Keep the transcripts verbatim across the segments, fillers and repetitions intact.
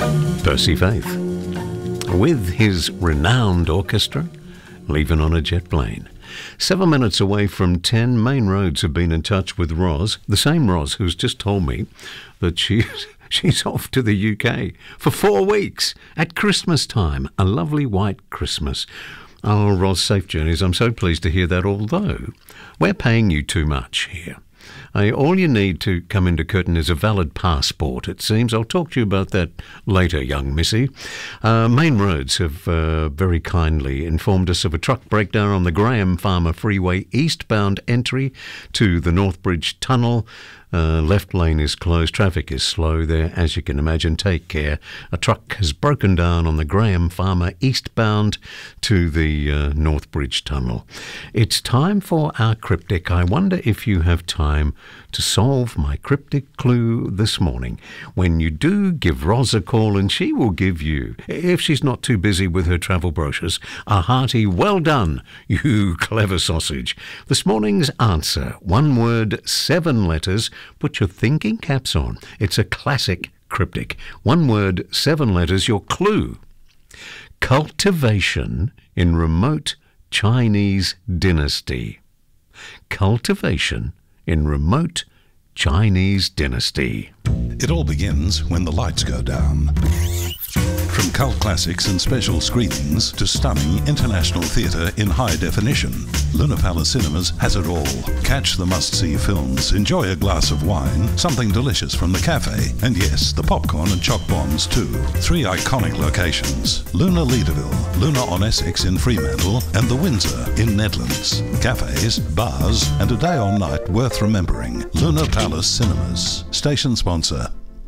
Percy Faith, with his renowned orchestra, Leaving on a Jet Plane. Seven minutes away from ten, Main Roads have been in touch with Roz, the same Roz who's just told me that she, she's off to the U K for four weeks at Christmas time, a lovely white Christmas. Oh, Roz, safe journeys. I'm so pleased to hear that, although we're paying you too much here. Uh, all you need to come into Curtin is a valid passport, it seems. I'll talk to you about that later, young missy. Uh, Main Roads have uh, very kindly informed us of a truck breakdown on the Graham Farmer Freeway eastbound entry to the Northbridge Tunnel. Uh, left lane is closed. Traffic is slow there, as you can imagine. Take care. A truck has broken down on the Graham Farmer eastbound to the uh, Northbridge Tunnel. It's time for our cryptic. I wonder if you have time to solve my cryptic clue this morning. When you do, give Roz a call and she will give you, if she's not too busy with her travel brochures, a hearty well done, you clever sausage. This morning's answer, one word, seven letters. Put your thinking caps on. It's a classic cryptic. One word, seven letters, your clue. Cultivation in remote Chinese dynasty. Cultivation in remote Chinese dynasty. It all begins when the lights go down. From cult classics and special screenings to stunning international theatre in high definition, Luna Palace Cinemas has it all. Catch the must-see films, enjoy a glass of wine, something delicious from the cafe, and yes, the popcorn and choc bombs too. Three iconic locations: Luna Leederville, Luna on Essex in Fremantle, and the Windsor in Nedlands. Cafes, bars, and a day or night worth remembering. Luna Palace Cinemas. Station sponsor.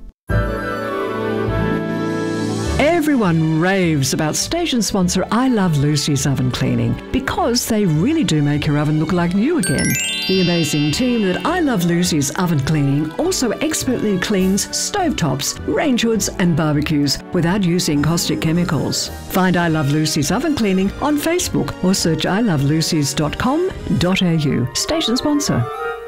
Everyone raves about station sponsor I Love Lucy's Oven Cleaning because they really do make your oven look like new again. The amazing team at I Love Lucy's Oven Cleaning also expertly cleans stovetops, range hoods and barbecues without using caustic chemicals. Find I Love Lucy's Oven Cleaning on Facebook or search i love lucy's dot com dot a u. Station sponsor.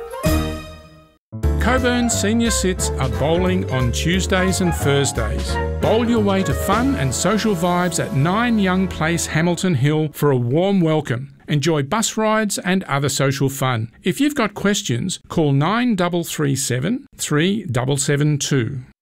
Coburn Senior Sits are bowling on Tuesdays and Thursdays. Bowl your way to fun and social vibes at nine Young Place, Hamilton Hill for a warm welcome. Enjoy bus rides and other social fun. If you've got questions, call nine three three seven, three seven seven two.